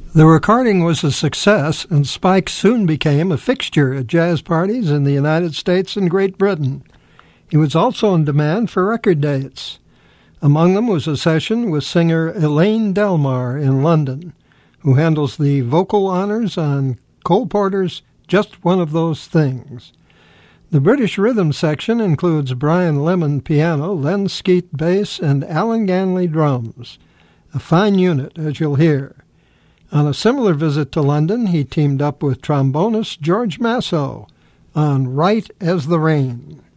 The recording was a success, and Spike soon became a fixture at jazz parties in the United States and Great Britain. He was also in demand for record dates. Among them was a session with singer Elaine Delmar in London, who handles the vocal honors on Cole Porter's Just One of Those Things. The British rhythm section includes Brian Lemon piano, Len Skeet bass, and Alan Ganley drums. A fine unit, as you'll hear. On a similar visit to London, he teamed up with trombonist George Masso on Right as the Rain.